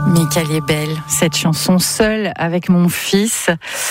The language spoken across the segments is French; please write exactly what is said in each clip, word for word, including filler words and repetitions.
Mais qu'elle est belle, cette chanson, Seule avec mon fils.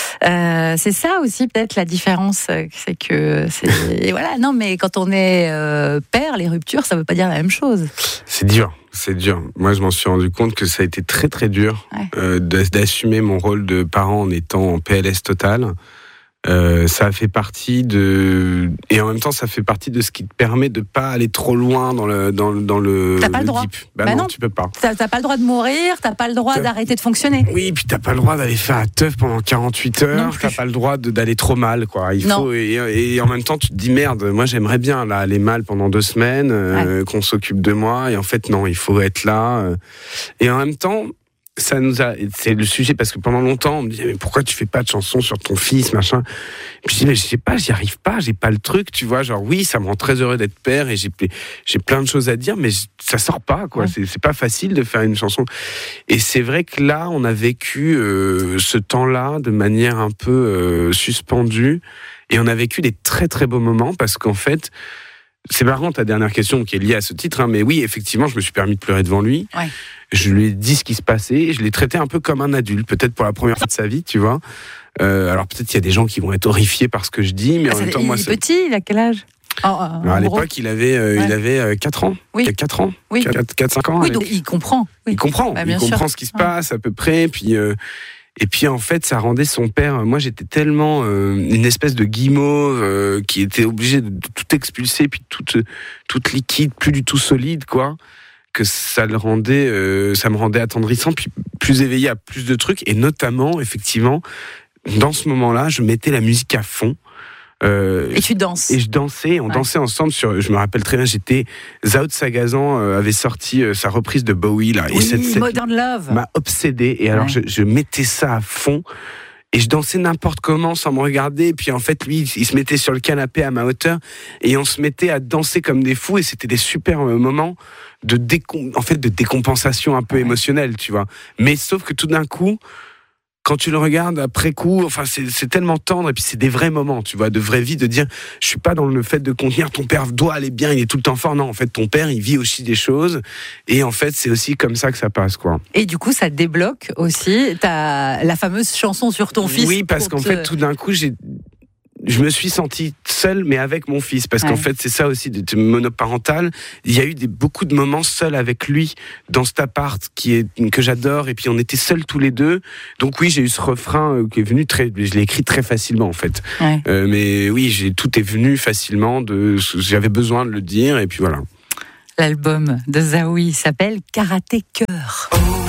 Euh, c'est ça aussi peut-être la différence, c'est que c'est voilà. Non, mais quand on est euh, père, les ruptures, ça veut pas dire la même chose. C'est dur, c'est dur. Moi, je m'en suis rendu compte que ça a été très très dur ouais. euh, d'assumer mon rôle de parent en étant en P L S total. Euh, ça fait partie de et en même temps ça fait partie de ce qui te permet de pas aller trop loin dans le dans le dans le t'as pas le, le droit deep. Bah, bah non, non tu peux pas t'as, t'as pas le droit de mourir, t'as pas le droit t'as... d'arrêter de fonctionner. Oui, puis t'as pas le droit d'aller faire la teuf pendant quarante-huit heures, t'as pas le droit de, d'aller trop mal quoi. Il non. faut et, et en même temps tu te dis merde, moi j'aimerais bien là aller mal pendant deux semaines euh, ouais. qu'on s'occupe de moi et en fait non, il faut être là euh, et en même temps ça nous a, c'est le sujet parce que pendant longtemps on me disait mais pourquoi tu fais pas de chansons sur ton fils machin. Puis je dis mais je sais pas, j'y arrive pas, j'ai pas le truc, tu vois, genre oui ça me rend très heureux d'être père et j'ai j'ai plein de choses à dire mais ça sort pas quoi. Ouais. C'est c'est pas facile de faire une chanson et c'est vrai que là on a vécu euh, ce temps-là de manière un peu euh, suspendue et on a vécu des très très beaux moments parce qu'en fait c'est marrant ta dernière question qui est liée à ce titre, hein, mais oui, effectivement, je me suis permis de pleurer devant lui. Ouais. Je lui ai dit ce qui se passait et je l'ai traité un peu comme un adulte, peut-être pour la première fois de sa vie, tu vois. Euh, alors peut-être qu'il y a des gens qui vont être horrifiés par ce que je dis, mais ah, en même temps, il moi... Il est petit, il a quel âge oh, euh, À l'époque, il avait, euh, ouais. il avait euh, quatre ans. Oui. quatre ans. Oui. quatre cinq ans. Oui, donc il comprend. Oui. Il comprend. Bah, il comprend sûr. ce qui se passe à peu près, puis... Euh, Et puis en fait, ça rendait son père. Moi, j'étais tellement euh, une espèce de guimauve euh, qui était obligé de tout expulser, puis toute toute liquide, plus du tout solide, quoi. Que ça le rendait, euh, ça me rendait attendrissant, puis plus éveillé à plus de trucs, et notamment, effectivement, dans ce moment-là, je mettais la musique à fond. Euh, et tu danses. Et je dansais, on ouais. dansait ensemble sur. Je me rappelle très bien, j'étais. Zao de Sagazan euh, avait sorti euh, sa reprise de Bowie là. Oui, et cette, cette Modern Love m'a obsédé. Et alors ouais. je, je mettais ça à fond. Et je dansais n'importe comment sans me regarder. Et puis en fait, lui, il se mettait sur le canapé à ma hauteur. Et on se mettait à danser comme des fous. Et c'était des super euh, moments de, décom... en fait, de décompensation un peu ouais. émotionnelle, tu vois. Mais sauf que tout d'un coup, quand tu le regardes après coup, enfin c'est, c'est tellement tendre et puis c'est des vrais moments, tu vois, de vraie vie, de dire je suis pas dans le fait de contenir ton père doit aller bien, il est tout le temps fort. Non, en fait ton père il vit aussi des choses et en fait c'est aussi comme ça que ça passe quoi. Et du coup ça débloque aussi ta la fameuse chanson sur ton fils. Oui, parce qu'en te... fait tout d'un coup j'ai je me suis senti seul, mais avec mon fils, parce ouais. qu'en fait, c'est ça aussi, d'être monoparental. Il y a eu des, beaucoup de moments seuls avec lui, dans cet appart qui est, que j'adore, et puis on était seuls tous les deux. Donc oui, j'ai eu ce refrain euh, qui est venu très, je l'ai écrit très facilement, en fait. Ouais. Euh, mais oui, j'ai, tout est venu facilement, de, j'avais besoin de le dire, et puis voilà. L'album de Zaoui s'appelle Karaté Cœur. Oh.